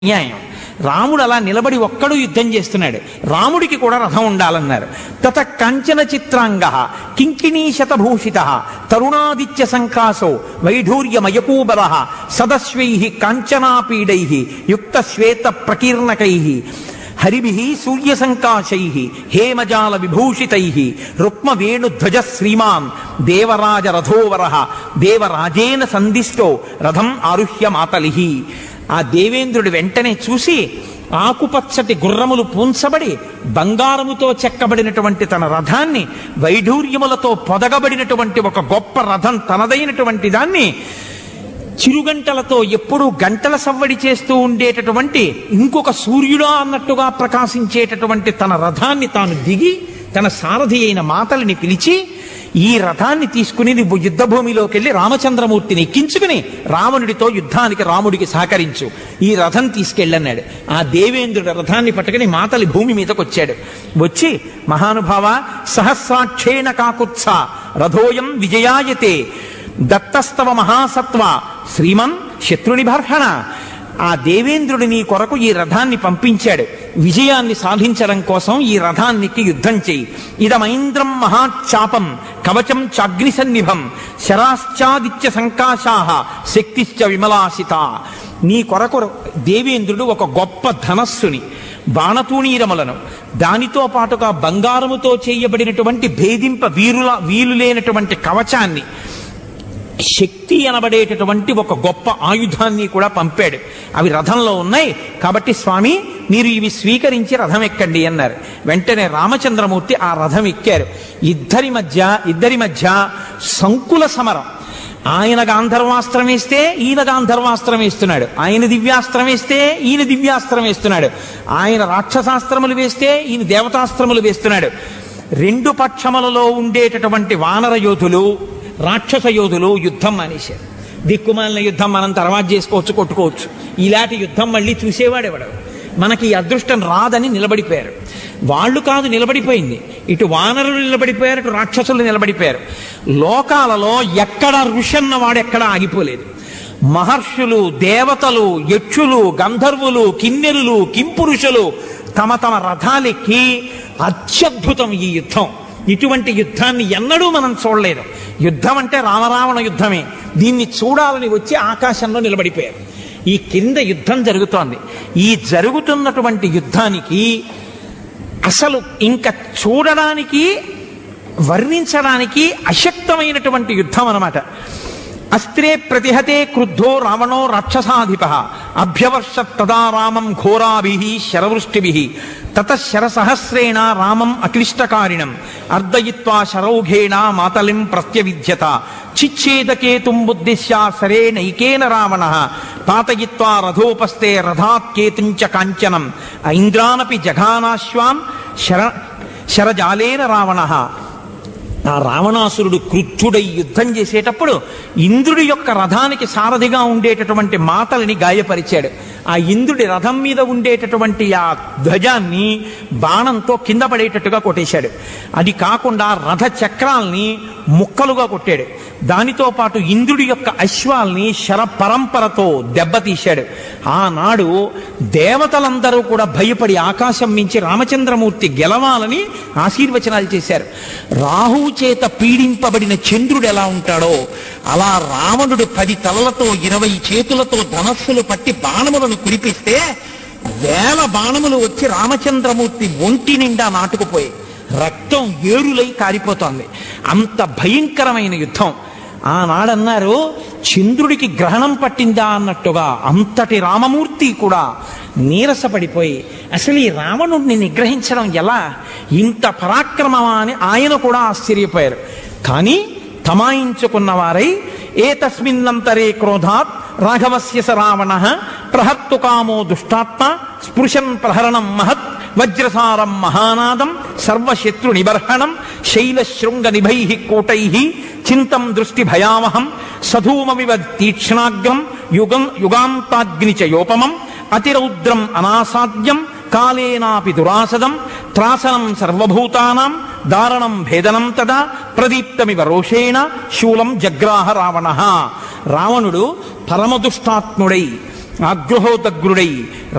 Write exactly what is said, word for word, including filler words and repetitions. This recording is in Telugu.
న్యాయం. రాముడు అలా నిలబడి ఒక్కడు యుద్ధం చేస్తున్నాడు. రాముడికి కూడా రథం ఉండాలన్నారు. తత కంచన చిత్రాంగ కింకిణీ శతభూషిత తరుణాదిత్య సంకాసో వైఢూర్యమయకూబల సదశ్వై కాంచనాపీడై యుక్త శ్వేత ప్రకీర్ణకై హరిభి సూర్యసంకాశై హేమజాల విభూషితై రుక్మవేణుధ్వజ శ్రీమాన్ దేవరాజ రథోవర దేవరాజేన సందిష్టో రథం ఆరుహ్య మాతలి. ఆ దేవేంద్రుడు వెంటనే చూసి ఆకుపచ్చటి గుర్రములు పూంచబడి బంగారముతో చెక్కబడినటువంటి తన రథాన్ని, వైఢూర్యములతో పొదగబడినటువంటి ఒక గొప్ప రథం తనదైనటువంటి దాన్ని, చిరుగంటలతో ఎప్పుడూ గంటల సవ్వడి చేస్తూ ఉండేటటువంటి ఇంకొక సూర్యుడా అన్నట్టుగా ప్రకాశించేటటువంటి తన రథాన్ని తాను దిగి తన సారథి అయిన మాతలిని పిలిచి, ఈ రథాన్ని తీసుకుని నువ్వు యుద్ధభూమిలోకి వెళ్ళి రామచంద్రమూర్తిని ఎక్కించుకుని రావణుడితో యుద్ధానికి రాముడికి సహకరించు, ఈ రథం తీసుకెళ్ళన్నాడు. ఆ దేవేంద్రుడు రథాన్ని పట్టుకుని మాతలి భూమి మీదకి వచ్చాడు. వచ్చి, మహానుభావ సహస్రాక్షేణ కాకుత్స రథోయం విజయాయతే దత్తస్తవ మహాసత్వ శ్రీమన్ శత్రునిబర్హణ. ఆ దేవేంద్రుడి నీ కొరకు ఈ రథాన్ని పంపించాడు. విజయాన్ని సాధించడం కోసం ఈ రథానికి యుద్ధం చేయి. ఇదమైంద్రం మహాచాపం కవచం చాగ్నిసన్నిభం శరాశ్చాదిత్య సంకాశాహ శక్తిశ్చ విమలాసిత. నీ కొరకు దేవేంద్రుడు ఒక గొప్ప ధనస్సుని, బాణతూణీరములను, దానితో పాటుగా బంగారముతో చేయబడినటువంటి భేదింప వీరుల వీలు లేనటువంటి కవచాన్ని, శక్తి అనబడేటటువంటి ఒక గొప్ప ఆయుధాన్ని కూడా పంపాడు. అవి రథంలో ఉన్నాయి కాబట్టి స్వామి మీరు ఇవి స్వీకరించి రథం ఎక్కండి అన్నారు. వెంటనే రామచంద్రమూర్తి ఆ రథం ఎక్కారు. ఇద్దరి మధ్య ఇద్దరి మధ్య సంకుల సమరం. ఆయన గాంధర్వాస్త్రం వేస్తే ఈయన గాంధర్వాస్త్రం వేస్తున్నాడు, ఆయన దివ్యాస్త్రం వేస్తే ఈయన దివ్యాస్త్రం వేస్తున్నాడు, ఆయన రాక్షసాస్త్రములు వేస్తే ఈయన దేవతాస్త్రములు వేస్తున్నాడు. రెండు పక్షములలో ఉండేటటువంటి వానర యోధులు, రాక్షస యోధులు యుద్ధం మానేశారు. దిక్కుమాలిన యుద్ధం మనం తర్వాత చేసుకోవచ్చు, కొట్టుకోవచ్చు, ఇలాంటి యుద్ధం మళ్ళీ చూసేవాడెవడు, మనకి ఈ అదృష్టం రాదని నిలబడిపోయారు. వాళ్ళు కాదు నిలబడిపోయింది, ఇటు వానరులు నిలబడిపోయారు, ఇటు రాక్షసులు నిలబడిపోయారు. లోకాలలో ఎక్కడ ఋషన్న వాడు ఎక్కడ ఆగిపోలేదు. మహర్షులు, దేవతలు, యక్షులు, గంధర్వులు, కిన్నెరులు, కింపురుషులు తమ తమ రథాలెక్కి అత్యద్భుతం ఈ యుద్ధం. ఇటువంటి యుద్ధాన్ని ఎన్నడూ మనం చూడలేదు. యుద్ధం అంటే రామరావణ యుద్ధమే. దీన్ని చూడాలని వచ్చి ఆకాశంలో నిలబడిపోయారు. ఈ కింద యుద్ధం జరుగుతోంది. ఈ జరుగుతున్నటువంటి యుద్ధానికి అసలు ఇంకా చూడడానికి, వర్ణించడానికి అశక్తమైనటువంటి యుద్ధం అన్నమాట. అస్త్రే ప్రతిహతే క్రుద్ధో రావణో రాక్షసాధిప అభ్యవర్షత్ తదా రామం ఘోరాభిః శరవృష్టిభిః తతః శరసహస్రేణ రామం అక్లిష్టకారిణం అర్దయిత్వా శరౌఘేణ మాతలిం ప్రత్యవిద్యత చిచ్ఛేదకేతుం బుద్ధిశ్య సరేణైకేన రావణః పాతయిత్వా రథోపస్తే రథాత్ కేతుంచ కాంచనం ఐంద్రానపి జఘానాశ్వాం శర శరజాలేన రావణః. ఆ రావణాసురుడు క్రుద్ధుడై యుద్ధం చేసేటప్పుడు ఇంద్రుడి యొక్క రథానికి సారథిగా ఉండేటటువంటి మాతలిని గాయపరిచాడు. ఆ ఇంద్రుడి రథం మీద ఉండేటటువంటి ఆ ధ్వజాన్ని బాణంతో కింద పడేటట్టుగా కొట్టేశాడు. అది కాకుండా రథ చక్రాల్ని ముక్కలుగా కొట్టాడు. దానితో పాటు ఇంద్రుడి యొక్క అశ్వాల్ని శర పరంపరతో దెబ్బతీశాడు. ఆనాడు దేవతలందరూ కూడా భయపడి ఆకాశం మించి రామచంద్రమూర్తి గెలవాలని ఆశీర్వచనాలు చేశారు. రాహువు చేత పీడింపబడిన చంద్రుడు ఎలా ఉంటాడో అలా రావణుడు పది తలలతో ఇరవై చేతులతో ధనస్సులు పట్టి బాణములను కురిపిస్తే వేల బాణములు వచ్చి రామచంద్రమూర్తి ఒంటి నిండా నాటుకుపోయి రక్తం ఏరులై కారిపోతోంది. అంత భయంకరమైన యుద్ధం. ఆనాడన్నారు చంద్రుడికి గ్రహణం పట్టిందా అన్నట్టుగా అంతటి రామమూర్తి కూడా నీరసపడిపోయి అసలు ఈ రావణుడిని నిగ్రహించడం ఎలా, ఇంత పరాక్రమమా అని ఆయన కూడా ఆశ్చర్యపోయారు. కానీ తమాయించుకున్న వారై ఏతస్మిన్నంతరే క్రోధాత్ రాఘవస్య స రావణః ప్రహర్తు కామో దుష్టాత్మ స్పృశన్ ప్రహరణం మహత్ వజ్రసారం మహానాదం సర్వశత్రు నిబర్హణం శైలశృంగ నిభై కూటై చింతం దృష్టి భయావహం సధూమమివ తీక్ష్ణాగ్రం యుగం యుగాంతాగ్ని చ యోపమం అతిరౌద్రం అనాసాద్యం కాలేనాపి దురాసదం త్రాసనం సర్వభూతానాం దారణం భేదనం తదా ప్రదీప్తమివ రోషేణ శూలం జగ్రాహ రావణః. రావణుడు పరమదుష్టాత్ముడై ఆగృహోదగ్రుడై